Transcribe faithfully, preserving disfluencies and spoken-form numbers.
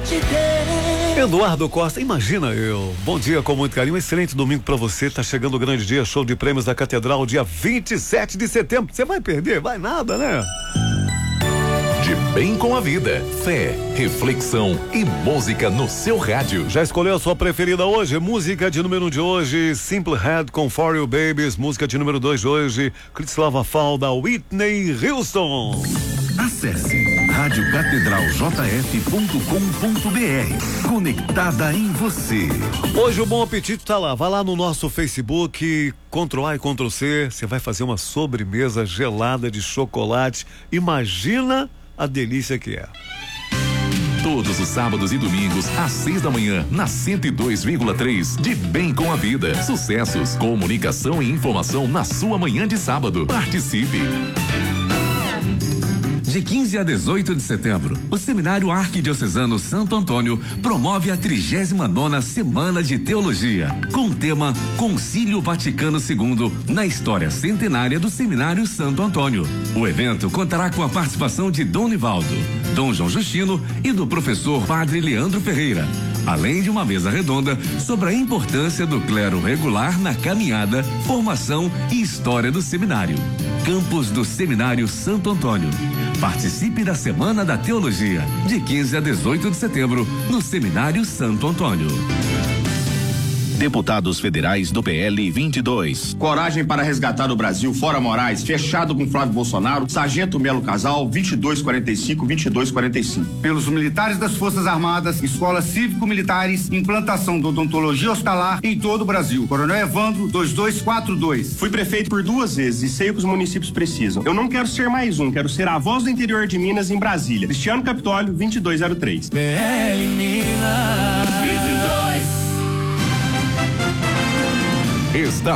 te ter. Eduardo Costa, imagina eu. Bom dia com muito carinho, um excelente domingo pra você. Tá chegando o grande dia, show de prêmios da Catedral, dia vinte e sete de setembro. Você vai perder? Vai nada, né? De bem com a vida, fé, reflexão e música no seu rádio. Já escolheu a sua preferida hoje? Música de número um de hoje, Simple Head com For You Babies. Música de número dois de hoje, Crislava Fall da Whitney Houston. Acesse rádio catedral j f ponto com ponto b r. Conectada em você. Hoje o Bom Apetite tá lá. Vai lá no nosso Facebook, Ctrl A e Ctrl C. Você vai fazer uma sobremesa gelada de chocolate. Imagina a delícia que é. Todos os sábados e domingos, às seis da manhã, na cento e dois vírgula três, de bem com a vida. Sucessos, comunicação e informação na sua manhã de sábado. Participe! De quinze a dezoito de setembro, o Seminário Arquidiocesano Santo Antônio promove a trigésima nona Semana de Teologia, com o tema Concílio Vaticano segundo na história centenária do Seminário Santo Antônio. O evento contará com a participação de Dom Nivaldo, Dom João Justino e do professor Padre Leandro Ferreira, além de uma mesa redonda sobre a importância do clero regular na caminhada, formação e história do seminário. Campus do Seminário Santo Antônio. Participe da Semana da Teologia, de quinze a dezoito de setembro, no Seminário Santo Antônio. Deputados federais do P L vinte e dois. Coragem para resgatar o Brasil, fora Moraes, fechado com Flávio Bolsonaro, Sargento Melo Casal, vinte e dois quarenta e cinco, vinte e dois quarenta e cinco. Pelos militares das Forças Armadas, escolas cívico-militares, implantação da odontologia hospitalar em todo o Brasil. Coronel Evandro, dois dois quatro dois. Fui prefeito por duas vezes e sei o que os municípios precisam. Eu não quero ser mais um, quero ser a voz do interior de Minas em Brasília. Cristiano Capitólio, vinte e dois zero três. B L Minas vinte e dois. Está